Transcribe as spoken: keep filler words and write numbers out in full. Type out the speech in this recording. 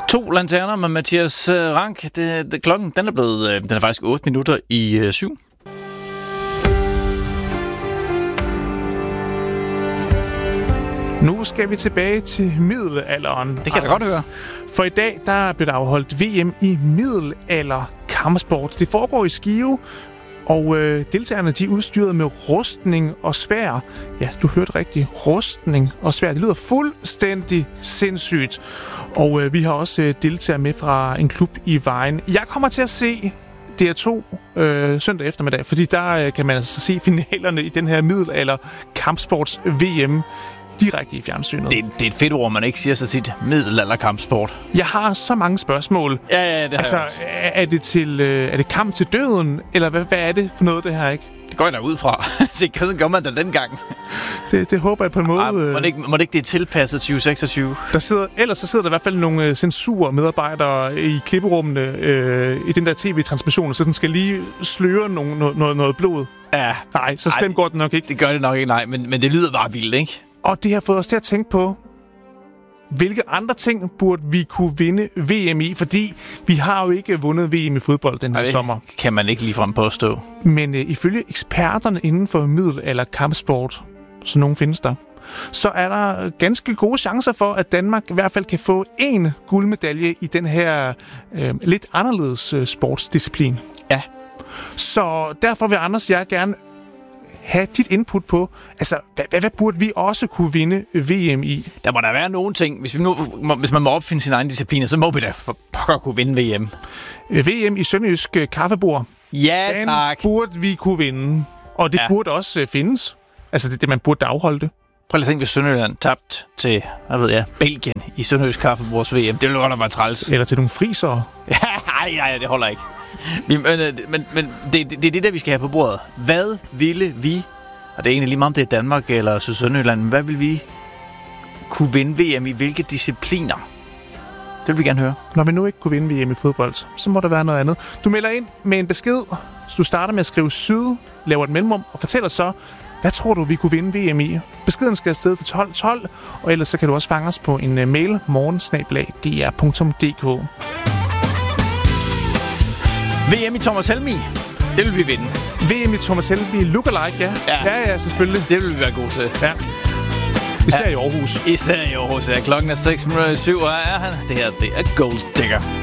To lanterner med Mathias Rank. Det, det, klokken den er blevet, den er faktisk otte minutter i øh, syv. Nu skal vi tilbage til middelalderen. Det kan jeg da godt høre. For i dag der bliver der afholdt V M i middelalder kampsport. Det foregår i Skive, og øh, deltagerne de er udstyret med rustning og sværd. Ja, du hørte rigtigt. Rustning og sværd. Det lyder fuldstændig sindssygt. Og øh, vi har også øh, deltagere med fra en klub i Vejen. Jeg kommer til at se D R to øh, søndag eftermiddag, fordi der øh, kan man altså se finalerne i den her middelalder kampsports V M direkte i fjernsynet. Det, det er et fedt ord, man ikke siger så tit. Middelalder kampsport. Jeg har så mange spørgsmål. Ja, ja, det har altså, jeg er det til øh, er det kamp til døden, eller hvad, hvad er det for noget, det her, ikke? Det går jeg da ud fra. Det gør man da dengang. Det, det håber jeg på en måde. Ej, må, det ikke, må det ikke det er tilpasset tyve seksogtyve? Der sidder, ellers så sidder der i hvert fald nogle øh, censurmedarbejdere i klipperummene øh, i den der tv-transmission, så den skal lige sløre nogle, noget, noget, noget blod. Ja. Nej, så slemt går det nok ikke. Det gør det nok ikke, nej. Men, men det lyder bare vildt, ikke? Og det har fået os til at tænke på, hvilke andre ting burde vi kunne vinde V M i? Fordi vi har jo ikke vundet V M i fodbold den her Ej, sommer. Kan man ikke ligefrem påstå. Men øh, ifølge eksperterne inden for middelalder kampsport, så nogen findes der, så er der ganske gode chancer for, at Danmark i hvert fald kan få én guldmedalje i den her øh, lidt anderledes øh, sportsdisciplin. Ja. Så derfor vil Anders jeg gerne have dit input på, altså, hvad, hvad, hvad burde vi også kunne vinde V M i? Der må der være nogle ting. Hvis, vi nu, hvis man må opfinde sin egen discipliner, så må vi da for pokker kunne vinde V M. V M i sønderjysk kaffebord. Ja, den tak. burde vi kunne vinde. Og det ja. burde også uh, findes. Altså, det er det, man burde afholde det. Prøv lige at tænke, hvis Sønderjylland tabt til, hvad ved jeg, Belgien i sønderjysk kaffebords V M. Det ville godt være træls. Eller til nogle frisere. Nej, nej, det holder ikke. Vi, men men, men det, det, det er det, der vi skal have på bordet. Hvad ville vi, og det er egentlig lige meget om det er Danmark eller Sønderjylland, men hvad ville vi kunne vinde V M i hvilke discipliner? Det vil vi gerne høre. Når vi nu ikke kunne vinde V M i fodbold, så må der være noget andet. Du melder ind med en besked, så du starter med at skrive syd, laver et mellemrum og fortæller så, hvad tror du, vi kunne vinde V M i? Beskeden skal afsted til tolv tolv, og ellers så kan du også fange os på en uh, mail morgen snabel-a d r punktum d k. V M i Thomas Helmig, det vil vi vinde. V M i Thomas Helmig lookalike, ja. Ja, ja, ja selvfølgelig. Det vil vi være gode til. Ja. Især ja. i Aarhus. Især i Aarhus, ja. Klokken er seks minutter i syv, og er han. Det her, det er Gold Digger.